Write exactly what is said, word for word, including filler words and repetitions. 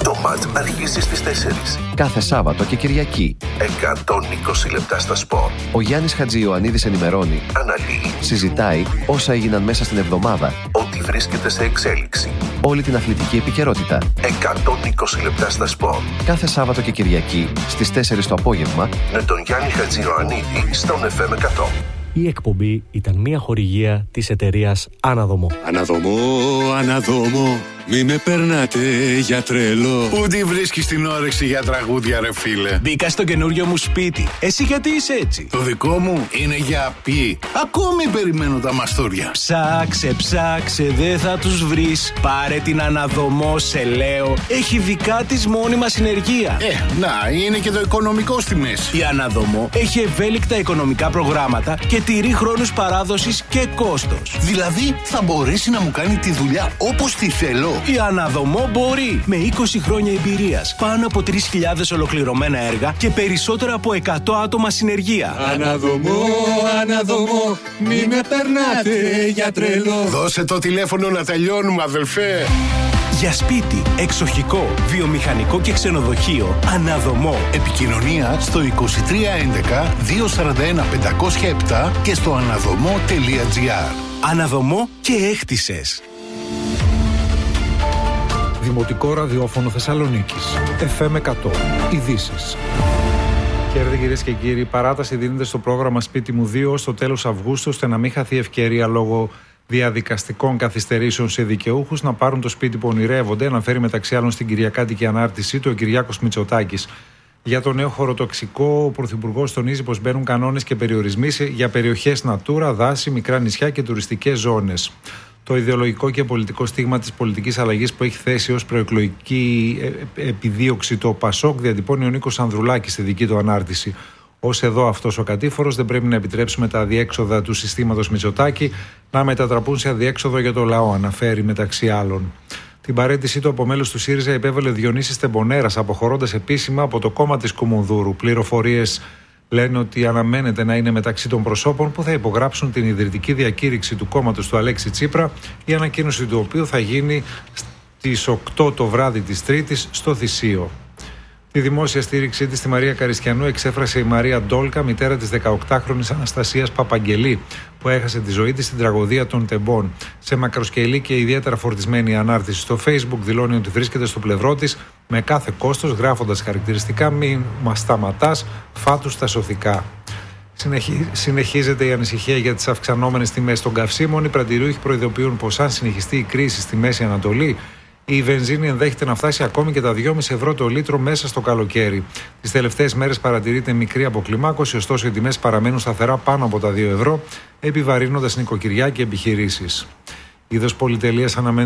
Το μάτς αρχίζει στις τέσσερις. Κάθε Σάββατο και Κυριακή. εκατόν είκοσι λεπτά στα σπορ. Ο Γιάννης Χατζιωαννίδης ενημερώνει, Αναλύει, συζητάει όσα έγιναν μέσα στην εβδομάδα, ό,τι βρίσκεται σε εξέλιξη. όλη την αθλητική επικαιρότητα. εκατόν είκοσι λεπτά στα σπορ. Κάθε Σάββατο και Κυριακή στις τέσσερις το απόγευμα Με τον Γιάννη Χατζιωαννίδη στον εφ εμ εκατό. Η εκπομπή ήταν μια χορηγία της εταιρείας Αναδομό. Αναδομό, αναδομό, μη με περνάτε για τρελό. Πού τη βρίσκεις την όρεξη για τραγούδια, ρε φίλε? Μπήκα στο καινούριο μου σπίτι. Εσύ γιατί είσαι έτσι? Το δικό μου είναι για ποιη. Ακόμη περιμένω τα μαστούρια. Ψάξε, ψάξε, δεν θα τους βρεις. Πάρε την Αναδομό, σε λέω. Έχει δικά της μόνιμα συνεργεία. Ε, να, είναι και το οικονομικό στη μέση. Η Αναδομό έχει ευέλικτα οικονομικά προγράμματα και τηρεί χρόνους παράδοσης και κόστος. Δηλαδή θα μπορέσει να μου κάνει τη δουλειά όπως τη θέλω. Η Αναδομό μπορεί. Με είκοσι χρόνια εμπειρίας, πάνω από τρεις χιλιάδες ολοκληρωμένα έργα και περισσότερα από εκατό άτομα συνεργεία. Αναδομό, αναδομό, μη με περνάτε για τρελό. Δώσε το τηλέφωνο να τελειώνουμε, αδελφέ. Για σπίτι, εξοχικό, βιομηχανικό και ξενοδοχείο, Αναδομό. Επικοινωνία στο είκοσι τρία έντεκα διακόσια σαράντα ένα πεντακόσια επτά και στο αναδομό τελεία τζι άρ. Αναδομό και έχτισες. Δημοτικό ραδιόφωνο Θεσσαλονίκης. εφ εμ εκατό. Ειδήσεις. Χαίρετε κυρίες και κύριοι. Παράταση δίνεται στο πρόγραμμα Σπίτι μου δύο ως το τέλος Αυγούστου, ώστε να μην χαθεί ευκαιρία λόγω διαδικαστικών καθυστερήσεων σε δικαιούχους να πάρουν το σπίτι που ονειρεύονται, αναφέρει μεταξύ άλλων στην κυριακάτικη ανάρτησή του ο Κυριάκος Μητσοτάκης. Για το νέο χωροτοξικό, ο Πρωθυπουργός τονίζει πως μπαίνουν κανόνες και περιορισμοί για περιοχές Natura, δάση, μικρά νησιά και τουριστικές ζώνες. Το ιδεολογικό και πολιτικό στίγμα της πολιτικής αλλαγής που έχει θέσει ως προεκλογική επιδίωξη το ΠΑΣΟΚ διατυπώνει ο Νίκος Ανδρουλάκης στη δική του ανάρτηση. Ως εδώ αυτός ο κατήφορος, δεν πρέπει να επιτρέψουμε τα αδιέξοδα του συστήματος Μητσοτάκη να μετατραπούν σε αδιέξοδο για το λαό, αναφέρει μεταξύ άλλων. Την παραίτησή του από μέλος του ΣΥΡΙΖΑ υπέβαλε ο Διονύσης Τεμπονέρας, αποχωρώντας επίσημα από το κόμμα της Κουμουνδούρου. Πληροφορίες λένε ότι αναμένεται να είναι μεταξύ των προσώπων που θα υπογράψουν την ιδρυτική διακήρυξη του κόμματος του Αλέξη Τσίπρα, η ανακοίνωση του οποίου θα γίνει στις οκτώ το βράδυ της Τρίτης στο Θησίο. Τη δημόσια στήριξή της στη Μαρία Καριστιανού εξέφρασε η Μαρία Ντόλκα, μητέρα της δεκαοκτάχρονης Αναστασίας Παπαγγελή, που έχασε τη ζωή της στην τραγωδία των Τεμπών. Σε μακροσκελή και ιδιαίτερα φορτισμένη ανάρτηση στο Facebook δηλώνει ότι βρίσκεται στο πλευρό της με κάθε κόστος, γράφοντας χαρακτηριστικά «Μην μας σταματάς, φάτου στα σωθικά». Συνεχι... Συνεχίζεται η ανησυχία για τις αυξανόμενες τιμές των καυσίμων. Οι πρατηριούχοι προειδοποιούν πως αν συνεχιστεί η κρίση στη Μέση Ανατολή, η βενζίνη ενδέχεται να φτάσει ακόμη και τα δυόμισι ευρώ το λίτρο μέσα στο καλοκαίρι. Τις τελευταίες μέρες παρατηρείται μικρή αποκλιμάκωση, ωστόσο οι τιμές παραμένουν σταθερά πάνω από τα δύο ευρώ, επιβαρύνοντας νοικοκυριά και επιχειρήσεις. Είδος πολυτελείας αναμένεται